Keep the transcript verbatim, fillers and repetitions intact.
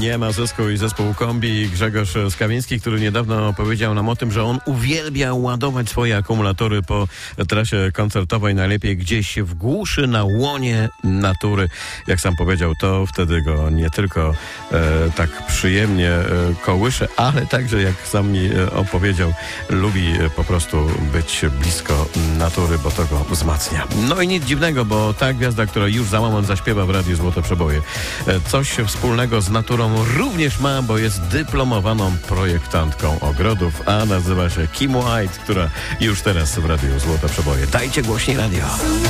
Nie ma zysku i zespół Kombi. Grzegorz Skawiński, który niedawno powiedział nam o tym, że on uwielbia ładować swoje akumulatory po trasie koncertowej, najlepiej gdzieś w głuszy, na łonie natury. Jak sam powiedział, to wtedy go nie tylko e, tak przyjemnie e, kołysze, ale także, jak sam mi e, opowiedział, lubi e, po prostu być blisko natury, bo to go wzmacnia. No i nic dziwnego, bo ta gwiazda, która już za moment zaśpiewa w Radiu Złote Przeboje, e, coś wspólnego z naturą również ma, bo jest dyplomowaną projektantką ogrodów, a nazywa się Kim White, która już teraz w Radiu Złote Przeboje. Dajcie głośniej radio.